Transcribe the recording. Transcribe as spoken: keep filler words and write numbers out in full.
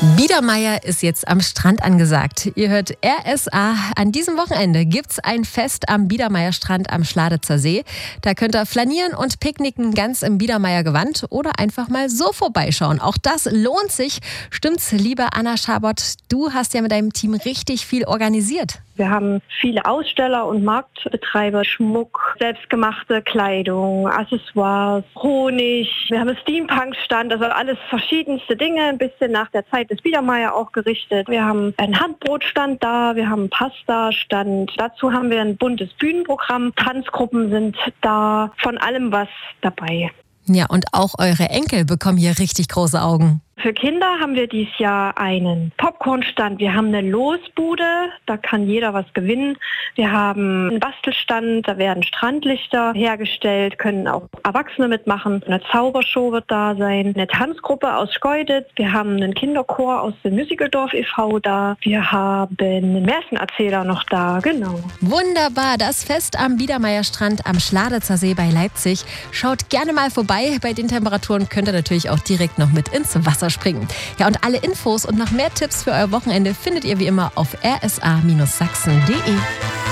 Biedermeier ist jetzt am Strand angesagt. Ihr hört R S A. An diesem Wochenende gibt's ein Fest am Biedermeierstrand am Schladitzer See. Da könnt ihr flanieren und picknicken ganz im Biedermeier Gewand oder einfach mal so vorbeischauen. Auch das lohnt sich. Stimmt's, liebe Anna Schabott? Du hast ja mit deinem Team richtig viel organisiert. Wir haben viele Aussteller und Marktbetreiber, Schmuck, selbstgemachte Kleidung, Accessoires, Honig. Wir haben einen Steampunk-Stand, also alles verschiedenste Dinge, ein bisschen nach der Zeit des Biedermeier auch gerichtet. Wir haben einen Handbrotstand da, wir haben einen Pasta-Stand. Dazu haben wir ein buntes Bühnenprogramm, Tanzgruppen sind da, von allem was dabei. Ja, und auch eure Enkel bekommen hier richtig große Augen. Für Kinder haben wir dieses Jahr einen Popcornstand. Wir haben eine Losbude, da kann jeder was gewinnen. Wir haben einen Bastelstand, da werden Strandlichter hergestellt, können auch Erwachsene mitmachen. Eine Zaubershow wird da sein, eine Tanzgruppe aus Schkeuditz. Wir haben einen Kinderchor aus dem Musicaldorf e V da. Wir haben einen Märchenerzähler noch da, genau. Wunderbar, das Fest am Biedermeierstrand am Schladitzer See bei Leipzig. Schaut gerne mal vorbei. Bei den Temperaturen könnt ihr natürlich auch direkt noch mit ins Wasser springen. Ja, und alle Infos und noch mehr Tipps für euer Wochenende findet ihr wie immer auf r s a Bindestrich sachsen punkt d e.